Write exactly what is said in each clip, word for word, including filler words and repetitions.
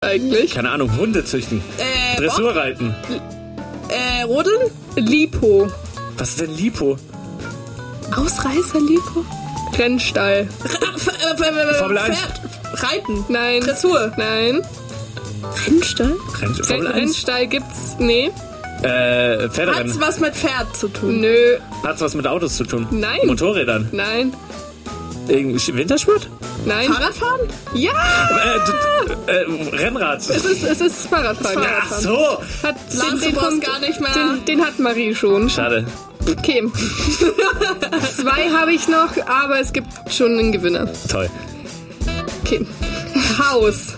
eigentlich? Keine Ahnung, Hunde züchten. Äh, Dressurreiten. Äh, Rodeln? Lipo. Was ist denn Lipo? Ausreißer-Lipo? Rennstall. Formel eins. Pferd. Reiten. Nein. Dressur. Nein. Rennstall? Renn, Formel Renn, eins. Rennstall gibt's, nee. Äh, Pferderennen. Hat's was mit Pferd zu tun? Nö. Hat's was mit Autos zu tun? Nein. Motorrädern? Nein. Irgend- Wintersport? Nein. Fahrradfahren? Ja! Äh, d- äh, Rennrad. Es ist, es ist Fahrradfahren. Ach so. Hat Lars, den, du den, brauchst Punkt- gar nicht mehr. Den, den hat Marie schon. Schade. Okay. Zwei habe ich noch, aber es gibt schon einen Gewinner. Toll. Okay. Haus.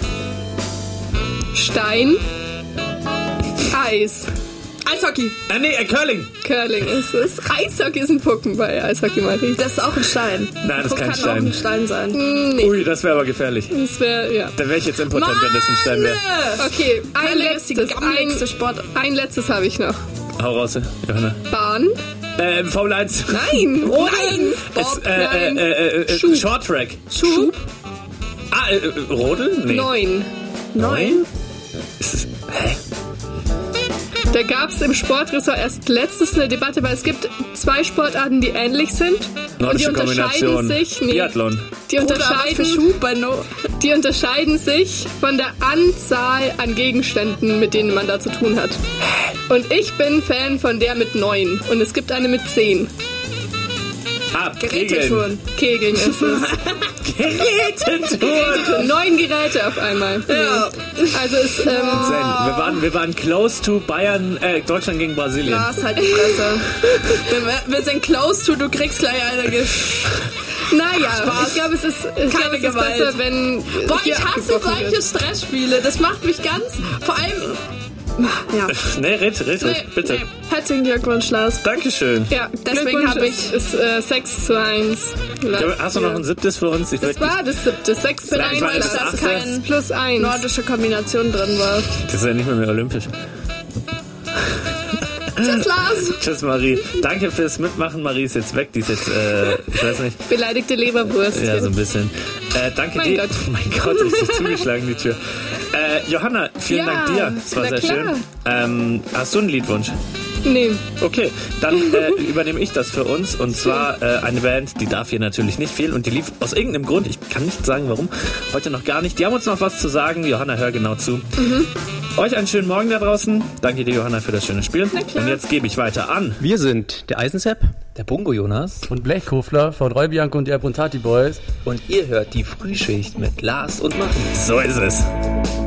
Stein. Eis. Eishockey. Äh, nee, äh, Curling. Curling ist es. Eishockey ist ein Pucken bei Eishockey, Marie. Das ist auch ein Stein. Nein, das ist kein kann Stein. auch ein Stein sein. Nee, Ui, das wäre aber gefährlich. das wäre, ja. Dann wäre ich jetzt impotent, wenn das ein Stein wäre. Okay, ein Curling ist die letztes. Ein, gammeligste Sportart. ein letztes habe ich noch. Hau raus, Johanna. Bahn. Äh, Formel eins. Nein. Rodeln. Es, Bob, äh, nein. äh, äh, äh, Schub. Short Track. Schub. Ah, äh, äh, Rodel? Nee. Neun. Neun? Ist es, hä? Da gab es im Sportressort erst letztes eine Debatte, weil es gibt zwei Sportarten, die ähnlich sind. Nordische und die unterscheiden Kombination. sich. Nee, Biathlon. die Oder was für unterscheiden, Schub bei No. die unterscheiden sich von der Anzahl an Gegenständen, mit denen man da zu tun hat. Und ich bin Fan von der mit neun. Und es gibt eine mit zehn. Ah, Kegeln. Gerätetouren. Kegeln ist es. Gerätetouren. Neun Geräte auf einmal. Ja. Also ist, ähm, Wir waren, wir waren close to Bayern, äh, Deutschland gegen Brasilien. Lars, halt die Fresse. wir, wir sind close to, du kriegst gleich eine Ge naja, ich glaube, es ist, ich glaub, Keine es ist Gewalt. besser, wenn Boah, hier ich hasse abgebrochen solche wird. Stressspiele. Das macht mich ganz, vor allem, ja. Nee, red, red, red, bitte. Nee. Herzlichen Glückwunsch, Lars. Dankeschön. Ja, Deswegen Glückwunsch, hab ich- es ist äh, sechs zu eins. Hast du noch ein siebtes für uns? Ich Das würd- war das siebte. sechs zu Vielleicht eins war das plus achte. kein plus eins. Nordische Kombination drin war. Das ist ja nicht mehr, mehr olympisch. Tschüss, Lars. Tschüss, Marie. Danke fürs Mitmachen. Marie ist jetzt weg. Die ist jetzt, äh, ich weiß nicht. Beleidigte Leberwurst. Ja, so ein bisschen. Äh, danke Mein dir. Gott. Oh mein Gott, richtig zugeschlagen, die Tür. Äh, Johanna, vielen Ja, Dank dir. Das war na sehr klar. schön. Ähm, hast du einen Liedwunsch? Nee. Okay, dann äh, übernehme ich das für uns. Und zwar äh, eine Band, die darf hier natürlich nicht fehlen. Und die lief aus irgendeinem Grund, ich kann nicht sagen warum, heute noch gar nicht. Die haben uns noch was zu sagen. Johanna, hör genau zu. Mhm. Euch einen schönen Morgen da draußen. Danke dir, Johanna, für das schöne Spiel. Und jetzt gebe ich weiter an. Wir sind der Eisensepp, Der Bungo Jonas. Und Blechkofler von Reubiank und die Abruntati Boys. Und ihr hört die Frühschicht mit Lars und Marie. So ist es.